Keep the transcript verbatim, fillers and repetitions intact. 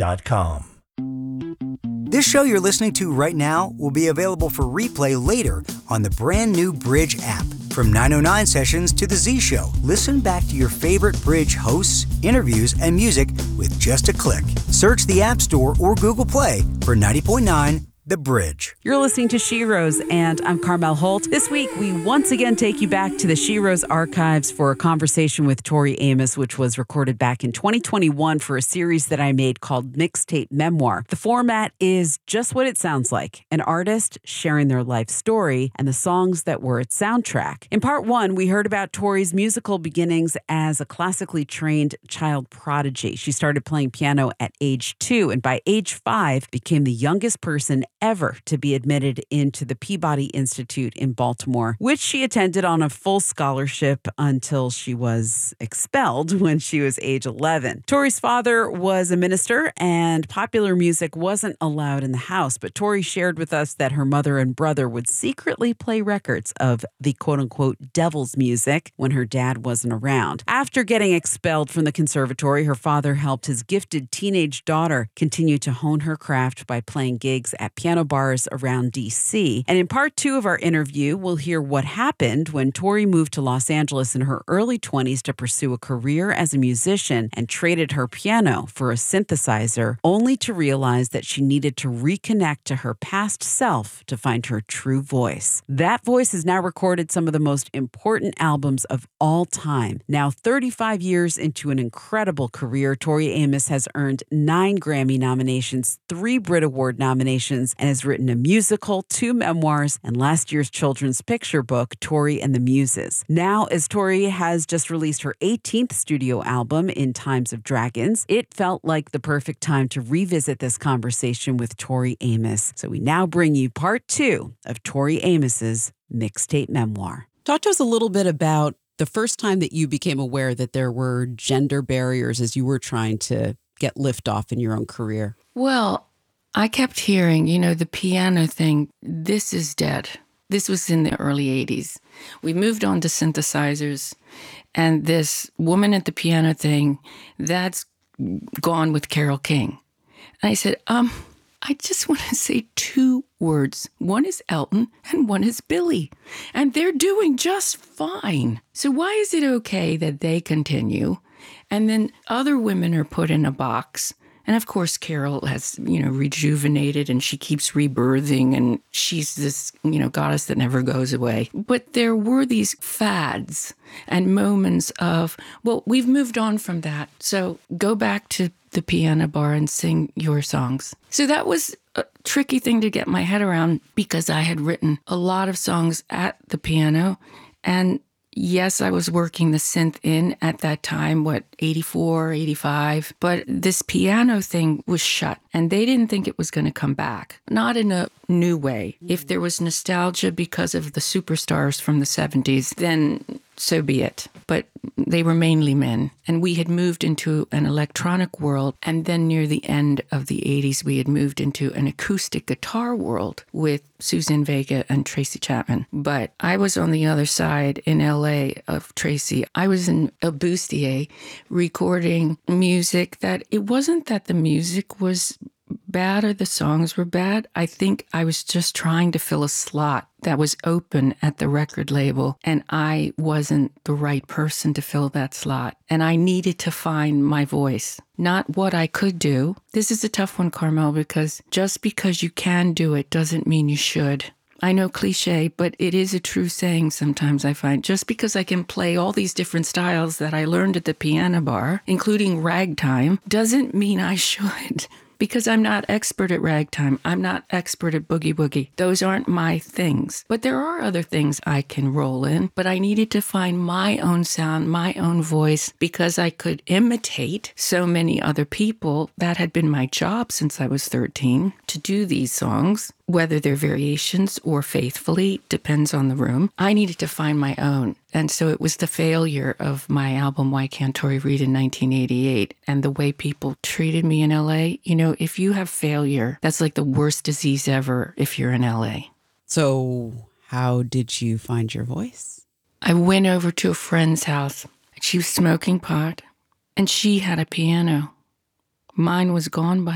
dot com. This show you're listening to right now will be available for replay later on the brand new Bridge app. From nine oh nine Sessions to The Z Show, listen back to your favorite Bridge hosts, interviews, and music with just a click. Search the App Store or Google Play for ninety point nine The Bridge. You're listening to Sheroes, and I'm Carmel Holt. This week, we once again take you back to the Sheroes archives for a conversation with Tori Amos, which was recorded back in twenty twenty-one for a series that I made called Mixtape Memoir. The format is just what it sounds like, an artist sharing their life story and the songs that were its soundtrack. In part one, we heard about Tori's musical beginnings as a classically trained child prodigy. She started playing piano at age two, and by age five, became the youngest person ever to be admitted into the Peabody Institute in Baltimore, which she attended on a full scholarship until she was expelled when she was age eleven. Tori's father was a minister, and popular music wasn't allowed in the house, but Tori shared with us that her mother and brother would secretly play records of the quote-unquote devil's music when her dad wasn't around. After getting expelled from the conservatory, her father helped his gifted teenage daughter continue to hone her craft by playing gigs at piano bars around D C. And in part two of our interview, we'll hear what happened when Tori moved to Los Angeles in her early twenties to pursue a career as a musician and traded her piano for a synthesizer, only to realize that she needed to reconnect to her past self to find her true voice. That voice has now recorded some of the most important albums of all time. Now, thirty-five years into an incredible career, Tori Amos has earned nine Grammy nominations, three Brit Award nominations, and has written a musical, two memoirs, and last year's children's picture book, Tori and the Muses. Now, as Tori has just released her eighteenth studio album, In Times of Dragons, it felt like the perfect time to revisit this conversation with Tori Amos. So we now bring you part two of Tori Amos's Mixtape Memoir. Talk to us a little bit about the first time that you became aware that there were gender barriers as you were trying to get liftoff in your own career. Well, I kept hearing, you know, the piano thing, this is dead. This was in the early eighties. We moved on to synthesizers, and this woman at the piano thing, that's gone with Carole King. And I said, um, I just want to say two words. One is Elton and one is Billy. And they're doing just fine. So why is it okay that they continue and then other women are put in a box? And of course, Carole has, you know, rejuvenated and she keeps rebirthing and she's this, you know, goddess that never goes away. But there were these fads and moments of, well, we've moved on from that. So go back to the piano bar and sing your songs. So that was a tricky thing to get my head around because I had written a lot of songs at the piano. And yes, I was working the synth in at that time, what, eighty-four, eighty-five. But this piano thing was shut, and they didn't think it was going to come back. Not in a new way. If there was nostalgia because of the superstars from the seventies, then so be it. But they were mainly men. And we had moved into an electronic world. And then near the end of the eighties, we had moved into an acoustic guitar world with Suzanne Vega and Tracy Chapman. But I was on the other side in L A of Tracy. I was in El Bustier recording music that it wasn't that the music was bad or the songs were bad. I think I was just trying to fill a slot that was open at the record label, and I wasn't the right person to fill that slot. And I needed to find my voice, not what I could do. This is a tough one, Carmel, because just because you can do it doesn't mean you should. I know cliche, but it is a true saying sometimes, I find. Just because I can play all these different styles that I learned at the piano bar, including ragtime, doesn't mean I should. Because I'm not expert at ragtime. I'm not expert at boogie woogie. Those aren't my things. But there are other things I can roll in. But I needed to find my own sound, my own voice, because I could imitate so many other people. That had been my job since I was thirteen, to do these songs. Whether they're variations or faithfully, depends on the room. I needed to find my own. And so it was the failure of my album, Why Can't Tori Read, in nineteen eighty-eight, and the way people treated me in L A. You know, if you have failure, that's like the worst disease ever if you're in L A. So how did you find your voice? I went over to a friend's house. She was smoking pot, and she had a piano. Mine was gone by